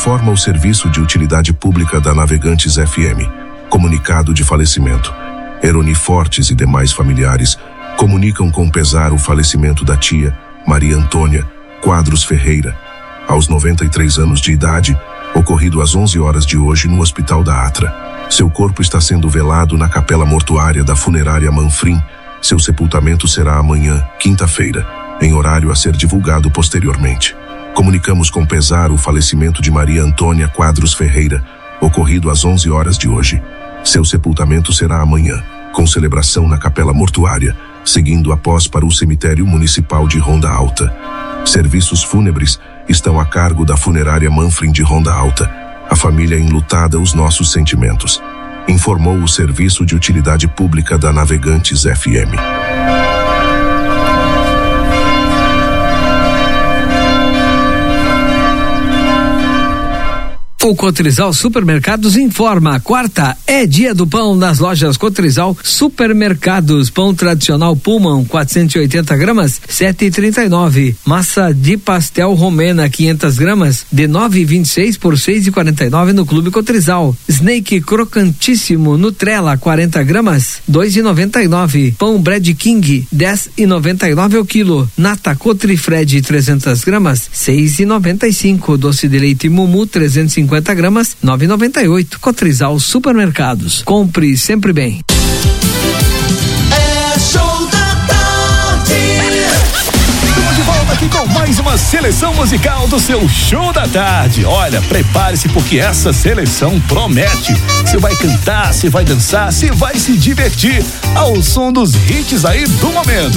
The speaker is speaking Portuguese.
informa o Serviço de Utilidade Pública da Navegantes FM. Comunicado de falecimento. Eroni Fortes e demais familiares comunicam com pesar o falecimento da tia Maria Antônia Quadros Ferreira, aos 93 anos de idade, ocorrido às 11 horas de hoje no Hospital da Atra. Seu corpo está sendo velado na capela mortuária da funerária Manfrim. Seu sepultamento será amanhã, quinta-feira, em horário a ser divulgado posteriormente. Comunicamos com pesar o falecimento de Maria Antônia Quadros Ferreira, ocorrido às 11 horas de hoje. Seu sepultamento será amanhã, com celebração na capela mortuária, seguindo após para o cemitério municipal de Ronda Alta. Serviços fúnebres estão a cargo da funerária Manfrim de Ronda Alta. A família enlutada, os nossos sentimentos. Informou o Serviço de Utilidade Pública da Navegantes FM. O Cotrizal Supermercados informa: quarta é dia do pão nas lojas Cotrizal Supermercados. Pão tradicional Pullman 480 gramas 7,39. Massa de pastel romena 500 gramas de 9,26 por 6,49 no Clube Cotrizal. Snake crocantíssimo Nutrela 40 gramas 2,99. Pão Bread King 10,99 o quilo. Nata Cotrifred 300 gramas 6,95. Doce de leite Mumu 350 gramas, 9,98. Cotrizal Supermercados. Compre sempre bem. É show da tarde. Estamos de volta aqui com mais uma seleção musical do seu Show da Tarde. Olha, prepare-se porque essa seleção promete. Você vai cantar, você vai dançar, você vai se divertir ao som dos hits aí do momento.